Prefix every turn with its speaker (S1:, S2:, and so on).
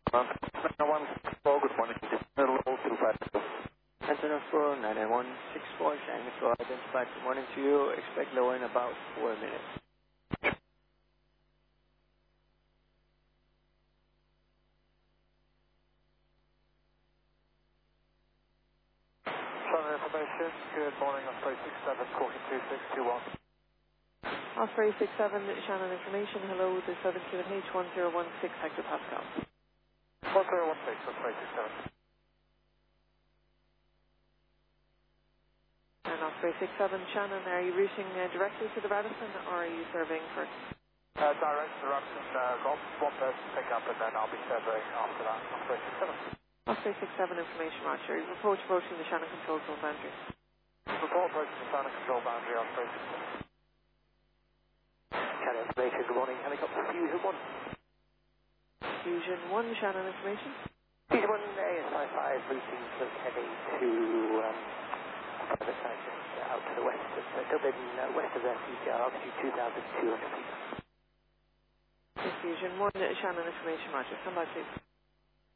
S1: 991 good morning. Level 252.
S2: Antenna 4, 99164, Shanghai Control identified. Good morning to you. Expect lower in about 4 minutes.
S1: Shannon information, good morning, Osprey 67, talking 2621.
S3: Osprey 67, Shannon information, hello, the 7QNH 1016 hectopascal.
S1: 1016, Osprey 67.
S3: And Osprey 67, Shannon, are you routing directly to the Radisson or are you surveying first?
S1: Direct to the Radisson, got one person to pick up and then I'll be surveying after that, Osprey 67.
S3: Osprey 67 information, Roger. Report approaching the Shannon control zone boundary.
S1: Report approaching the Shannon control boundary, Osprey 67.
S2: Shannon information, good morning. Helicopter Fusion 1.
S3: Fusion 1, Shannon information.
S2: Fusion 1, ASI 5, routing from heading to further side, just out to the west of Dublin, west of CTR, altitude 2,200 feet.
S3: Fusion 1, Shannon information, Roger. Come back, please.